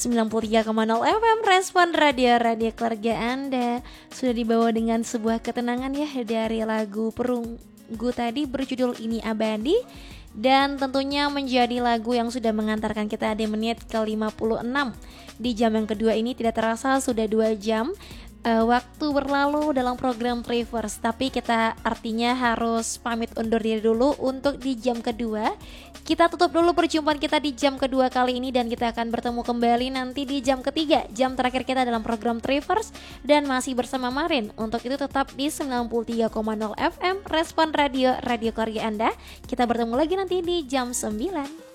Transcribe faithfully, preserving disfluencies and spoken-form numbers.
sembilan puluh tiga koma nol F M Respon Radio, radio keluarga Anda. Sudah dibawa dengan sebuah ketenangan ya dari lagu Perunggu tadi berjudul Ini Abadi. Dan tentunya menjadi lagu yang sudah mengantarkan kita di menit ke lima puluh enam. Di jam yang kedua ini tidak terasa sudah dua jam uh, waktu berlalu dalam program Traverse. Tapi kita artinya harus pamit undur diri dulu untuk di jam kedua. Kita tutup dulu perjumpaan kita di jam kedua kali ini, dan kita akan bertemu kembali nanti di jam ketiga, jam terakhir kita dalam program Traverse, dan masih bersama Marin. Untuk itu tetap di sembilan puluh tiga koma nol F M Respon Radio, radio keluarga Anda. Kita bertemu lagi nanti di jam sembilan.